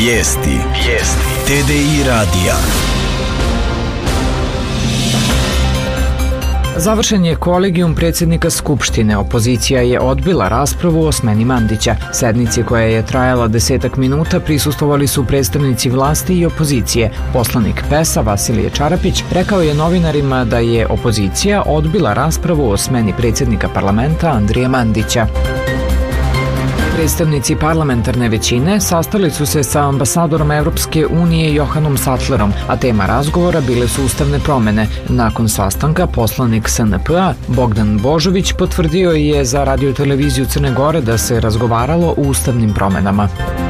Vijesti. TDI radija. Završen je kolegijum predsjednika Skupštine. Opozicija je odbila raspravu o smeni Mandića. Sednici koja je trajala 10 minuta prisustvovali su predstavnici vlasti i opozicije. Poslanik PES-a Vasilije Čarapić rekao je novinarima da je opozicija odbila raspravu o smeni predsjednika parlamenta Andrije Mandića. Predstavnici parlamentarne većine sastali su se sa ambasadorom Evropske unije Johanom Sattlerom, a tema razgovora bile su ustavne promjene. Nakon sastanka poslanik SNP-a Bogdan Božović potvrdio je za radioteleviziju Crne Gore da se razgovaralo o ustavnim promjenama.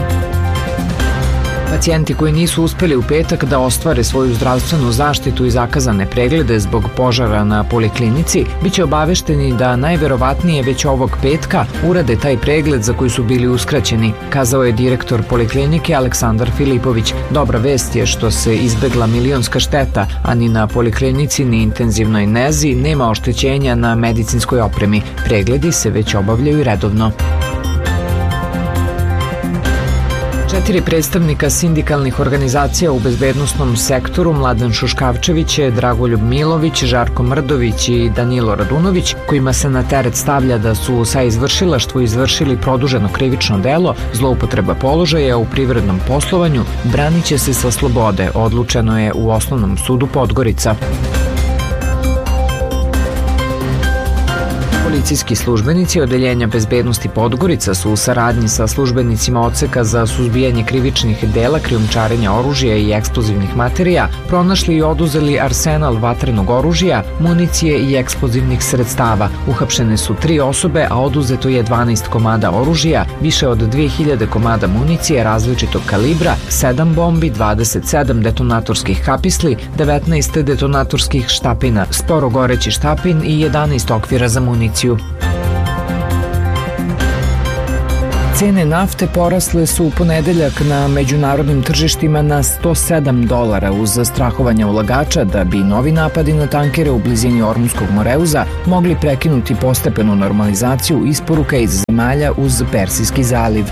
Pacijenti koji nisu uspjeli u petak da ostvare svoju zdravstvenu zaštitu i zakazane preglede zbog požara na poliklinici biće obavešteni da najverovatnije već ovog petka urade taj pregled za koji su bili uskraćeni, kazao je direktor poliklinike Aleksandar Filipović. Dobra vest je što se izbegla milionska šteta, a ni na poliklinici ni intenzivnoj nezi nema oštećenja na medicinskoj opremi. Pregledi se već obavljaju redovno. 4 predstavnika sindikalnih organizacija u bezbednosnom sektoru, Mladen Šuškavčević, Dragoljub Milović, Žarko Mrdović i Danilo Radunović, kojima se na teret stavlja da su sa izvršilaštvu izvršili produženo krivično delo, zloupotreba položaja u privrednom poslovanju, branit će se sa slobode, odlučeno je u Osnovnom sudu Podgorica. Policijski službenici Odeljenja bezbednosti Podgorica su u saradnji sa službenicima Odseka za suzbijanje krivičnih dela, krijumčarenja oružja i eksplozivnih materija pronašli i oduzeli arsenal vatrenog oružja, municije i eksplozivnih sredstava. Uhapšene su 3 osobe, a oduzeto je 12 komada oružja, više od 2000 komada municije različitog kalibra, 7 bombi, 27 detonatorskih kapisli, 19 detonatorskih štapina, sporo goreći štapin i 11 okvira za municiju. Cene nafte porasle su u ponedeljak na međunarodnim tržištima na $107 uz strahovanja ulagača da bi novi napadi na tankere u blizini Ormuzskog moreuza mogli prekinuti postepenu normalizaciju isporuka iz zemalja uz Persijski zaliv.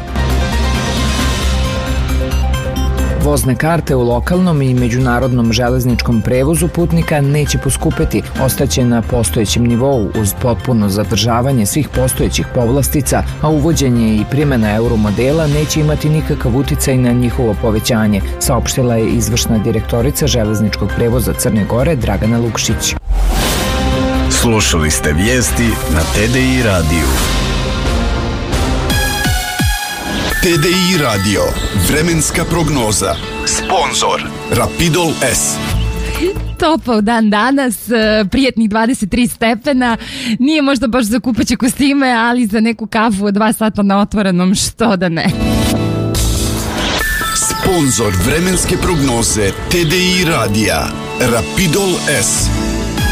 Vozne karte u lokalnom i međunarodnom železničkom prevozu putnika neće poskupeti, ostaće na postojećem nivou uz potpuno zadržavanje svih postojećih povlastica, a uvođenje i primjena euromodela neće imati nikakav uticaj na njihovo povećanje, saopštila je izvršna direktorica železničkog prevoza Crne Gore Dragana Lukšić. Slušali ste vijesti na TDI radiju. TDI radio. Vremenska prognoza. Sponzor Rapidol S. Topao dan danas, prijetnih 23 stepena, nije možda baš za kupaće kostime, ali za neku kafu od 2 sata na otvorenom, što da ne. Sponzor vremenske prognoze TDI radija. Rapidol S.